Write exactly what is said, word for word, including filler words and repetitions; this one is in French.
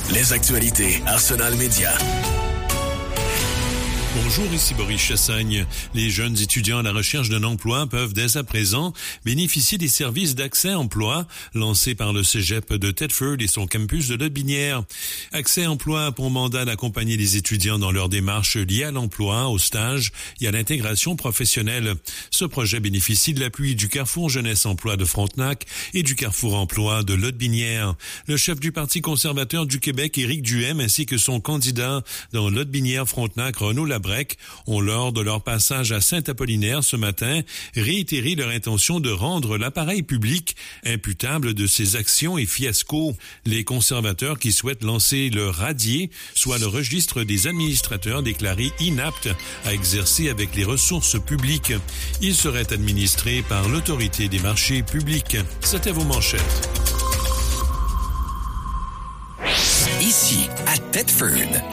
Les actualités Arsenal Média. Bonjour, ici Boris Chassagne. Les jeunes étudiants à la recherche d'un emploi peuvent dès à présent bénéficier des services d'accès emploi lancés par le cégep de Thetford et son campus de Lotbinière. Accès emploi pour mandat d'accompagner les étudiants dans leurs démarches liées à l'emploi, au stage et à l'intégration professionnelle. Ce projet bénéficie de l'appui du Carrefour Jeunesse Emploi de Frontenac et du Carrefour Emploi de Lotbinière. Le chef du Parti conservateur du Québec, Éric Duhem, ainsi que son candidat dans Lotbinière-Frontenac, Renaud Labrec, ont, lors de leur passage à Saint-Apollinaire ce matin, réitéré leur intention de rendre l'appareil public imputable de ses actions et fiascos. Les conservateurs qui souhaitent lancer le radier, soit le registre des administrateurs déclarés inaptes à exercer avec les ressources publiques. Ils seraient administrés par l'autorité des marchés publics. C'était vos manchettes. Ici, à Thetford,